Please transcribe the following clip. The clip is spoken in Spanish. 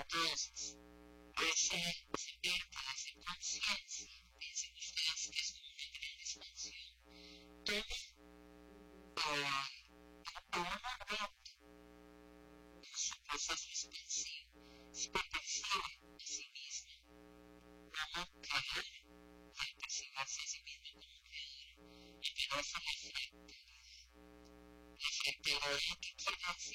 Entonces, se pierde hace conciencia, piensen ustedes que es como una gran expansión, toma una mente en su proceso expansivo, se percibe a sí misma como creador y al percibirse a sí misma como creador, y que no se le afecta. La afectadora que quiere decir